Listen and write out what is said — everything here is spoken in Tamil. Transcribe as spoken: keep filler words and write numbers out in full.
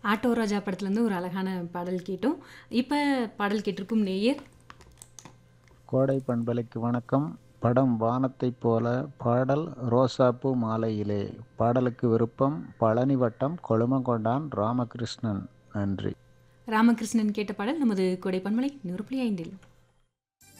ஆட்டோ ராஜா படத்துலேருந்து ஒரு அழகான பாடல் கேட்டோம். இப்போ பாடல் கேட்டிருக்கும் நேயர் கோடை பண்பலைக்கு வணக்கம். படம் வானத்தைப் போல, பாடல் ரோசாப்பூ மாலையிலே. பாடலுக்கு விருப்பம் பழனி வட்டம் கொழுமங்கொண்டான் ராமகிருஷ்ணன். நன்றி. ராமகிருஷ்ணன் கேட்ட பாடல் நமது கொடை பன்மலை நூறு புள்ளி ஐந்தில்.